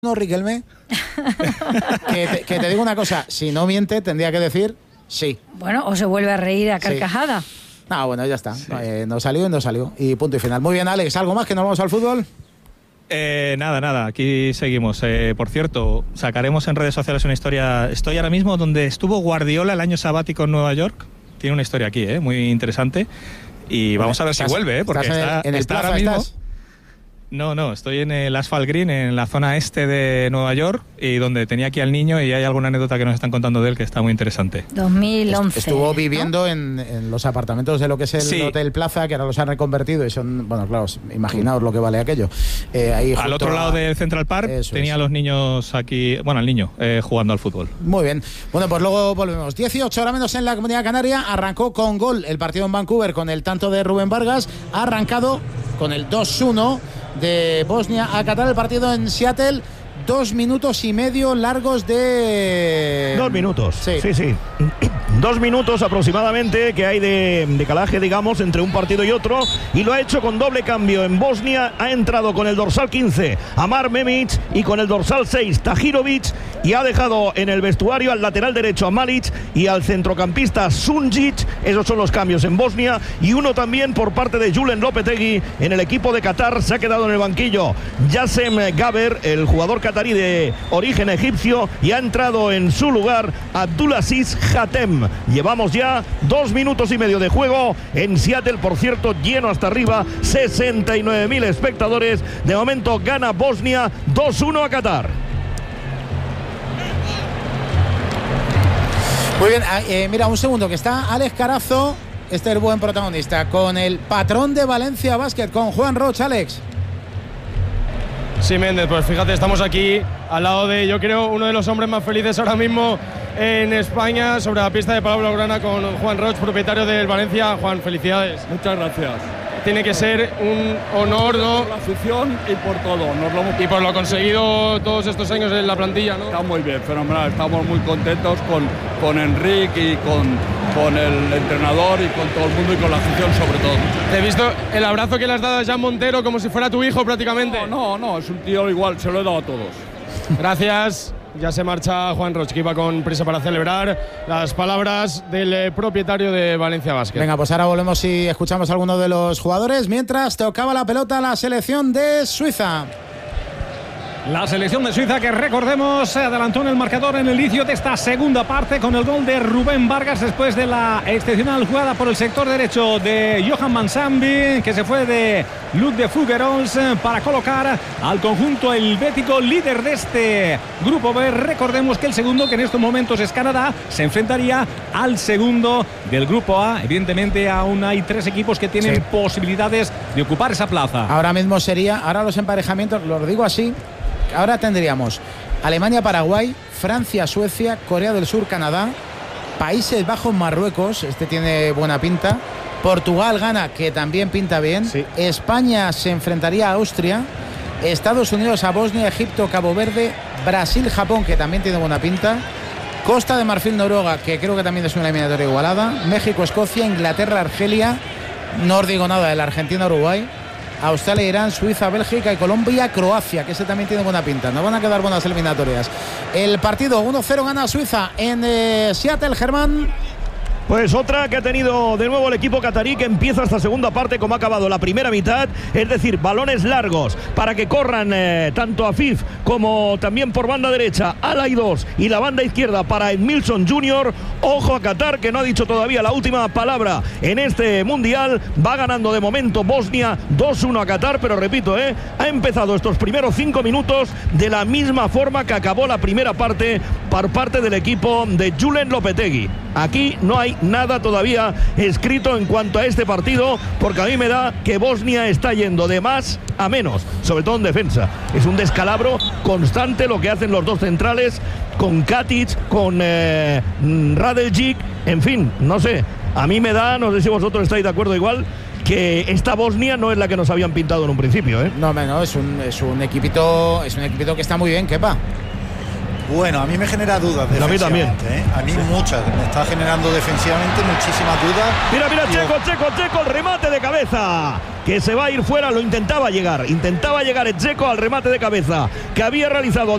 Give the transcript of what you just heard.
No, Riquelme, que te digo una cosa, si no miente tendría que decir sí. Bueno, o se vuelve a reír a carcajada. Sí. No, bueno, ya está, sí. No salió y no salió, y punto y final. Muy bien, Alex, ¿algo más que nos vamos al fútbol? Nada, aquí seguimos. Por cierto, sacaremos en redes sociales una historia. Estoy ahora mismo donde estuvo Guardiola el año sabático en Nueva York. Tiene una historia aquí, muy interesante. Y vamos a ver si vuelve, porque está ahora mismo. No, estoy en el Asphalt Green, en la zona este de Nueva York, y donde tenía aquí al niño, y hay alguna anécdota que nos están contando de él que está muy interesante. 2011. Estuvo viviendo, ¿no? en los apartamentos de lo que es el Hotel Plaza, que ahora los han reconvertido, y son, bueno, claro, imaginaos lo que vale aquello. Ahí al otro lado del Central Park tenía a los niños aquí, bueno, al niño, jugando al fútbol. Muy bien. Bueno, pues luego volvemos. 18 horas menos en la Comunidad Canaria. Arrancó con gol el partido en Vancouver con el tanto de Rubén Vargas. Ha arrancado con el 2-1 de Bosnia a Qatar. El partido en Seattle, 2 minutos y medio largos de... 2 minutos, sí. 2 minutos aproximadamente que hay de decalaje, digamos, entre un partido y otro, y lo ha hecho con doble cambio. En Bosnia ha entrado con el dorsal 15 Amar Memic y con el dorsal 6 Tahirovic, y ha dejado en el vestuario al lateral derecho a Malic y al centrocampista Sunjic. Esos son los cambios en Bosnia, y uno también por parte de Julen Lopetegui. En el equipo de Qatar se ha quedado en el banquillo Yassem Gaber, el jugador qatarí de origen egipcio, y ha entrado en su lugar Abdulaziz Hatem. Llevamos ya 2 minutos y medio de juego en Seattle, por cierto, lleno hasta arriba, 69.000 espectadores. De momento gana Bosnia 2-1 a Qatar. Muy bien, mira, un segundo, que está Alex Carazo, este es el buen protagonista, con el patrón de Valencia Basket, con Juan Roch. Alex. Sí, Méndez, pues fíjate, estamos aquí al lado de, yo creo, uno de los hombres más felices ahora mismo en España, sobre la pista de Palau Blaugrana, con Juan Roch, propietario del Valencia. Juan, felicidades. Muchas gracias. Tiene que ser un honor, ¿no? Por la afición y por todo. Y por lo conseguido todos estos años en la plantilla, ¿no? Está muy bien, fenomenal. Estamos muy contentos con Enrique y con el entrenador y con todo el mundo y con la afición sobre todo. Te he visto el abrazo que le has dado a Jan Montero como si fuera tu hijo prácticamente. No, es un tío igual, se lo he dado a todos. Gracias. Ya se marcha Juan Roch, que iba con prisa para celebrar las palabras del propietario de Valencia Basket. Venga, pues ahora volvemos y escuchamos a alguno de los jugadores. Mientras tocaba la pelota la selección de Suiza. La selección de Suiza, que recordemos se adelantó en el marcador en el inicio de esta segunda parte con el gol de Rubén Vargas, después de la excepcional jugada por el sector derecho de Johan Mansambi, que se fue de Luc de Fougerols para colocar al conjunto helvético líder de este grupo B. Recordemos que el segundo, que en estos momentos es Canadá, se enfrentaría al segundo del grupo A. Evidentemente aún hay 3 equipos que tienen posibilidades de ocupar esa plaza. Ahora mismo ahora los emparejamientos, lo digo así, ahora tendríamos Alemania-Paraguay, Francia-Suecia, Corea del Sur, Canadá, Países Bajos, Marruecos, este tiene buena pinta, Portugal-Ghana, que también pinta bien, España se enfrentaría a Austria, Estados Unidos a Bosnia, Egipto, Cabo Verde, Brasil-Japón, que también tiene buena pinta, Costa de Marfil-Noruega, que creo que también es una eliminatoria igualada, México-Escocia, Inglaterra-Argelia, no os digo nada del Argentina-Uruguay, Australia, Irán, Suiza, Bélgica y Colombia, Croacia, que ese también tiene buena pinta. Nos van a quedar buenas eliminatorias. El partido 1-0 gana Suiza en Seattle, Germán. Pues otra que ha tenido de nuevo el equipo catarí, que empieza esta segunda parte como ha acabado la primera mitad, es decir, balones largos para que corran tanto Afif como también por banda derecha Alay 2 y la banda izquierda para Edmilson Jr. Ojo a Qatar, que no ha dicho todavía la última palabra en este mundial. Va ganando de momento Bosnia 2-1 a Qatar, pero repito, ha empezado estos primeros 5 minutos de la misma forma que acabó la primera parte por parte del equipo de Julen Lopetegui. Aquí no hay nada todavía escrito en cuanto a este partido, porque a mí me da que Bosnia está yendo de más a menos, sobre todo en defensa. Es un descalabro constante lo que hacen los dos centrales, con Katic, con Radeljic, en fin, no sé. A mí me da, no sé si vosotros estáis de acuerdo igual, que esta Bosnia no es la que nos habían pintado en un principio, No, es un equipito que está muy bien, Kepa. Bueno, a mí me genera dudas defensivamente. A mí también. A mí muchas. Me está generando defensivamente muchísimas dudas. Mira, Checo, el remate de cabeza. Que se va a ir fuera, lo intentaba llegar el Checo al remate de cabeza que había realizado